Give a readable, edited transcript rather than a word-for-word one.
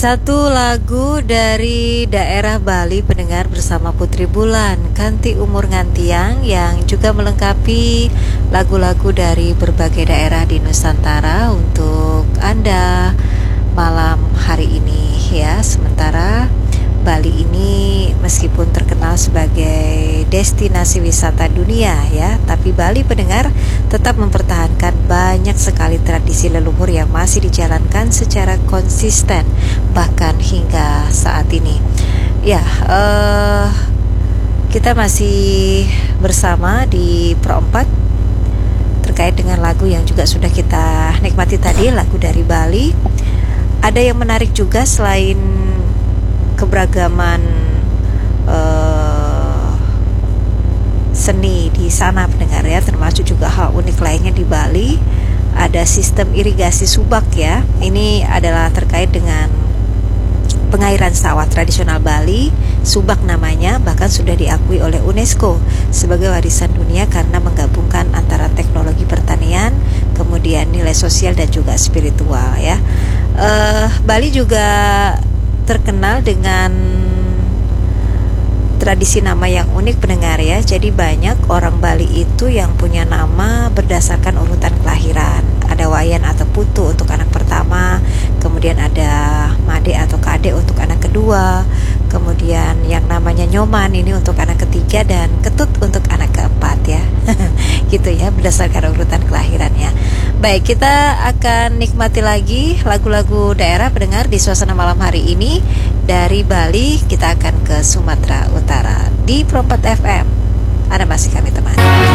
Satu lagu dari daerah Bali pendengar bersama Putri Bulan, Kanti Umur Ngantiang, yang juga melengkapi lagu-lagu dari berbagai daerah di Nusantara untuk Anda malam hari ini ya. Sementara Bali ini meskipun terkenal sebagai destinasi wisata dunia ya, tapi Bali pendengar tetap mempertahankan banyak sekali tradisi leluhur yang masih dijalankan secara konsisten bahkan hingga saat ini. Ya, kita masih bersama di Pro 4 terkait dengan lagu yang juga sudah kita nikmati tadi, lagu dari Bali. Ada yang menarik juga selain keberagaman seni di sana pendengar ya, termasuk juga hal unik lainnya di Bali. Ada sistem irigasi subak ya. Ini adalah terkait dengan pengairan sawah tradisional Bali. Subak namanya, bahkan sudah diakui oleh UNESCO sebagai warisan dunia karena menggabungkan antara teknologi pertanian, kemudian nilai sosial dan juga spiritual ya. Bali juga terkenal dengan tradisi nama yang unik pendengar ya. Jadi banyak orang Bali itu yang punya nama berdasarkan urutan kelahiran. Ada Wayan atau Putu untuk anak pertama, kemudian ada Made atau Kade untuk anak kedua, kemudian yang namanya Nyoman ini untuk anak ketiga, dan Ketut untuk anak keempat ya. Gitu ya, berdasarkan urutan kelahirannya. Baik, kita akan nikmati lagi lagu-lagu daerah pendengar di suasana malam hari ini. Dari Bali kita akan ke Sumatera Utara di Pro 4 FM. Anda masih kami temani.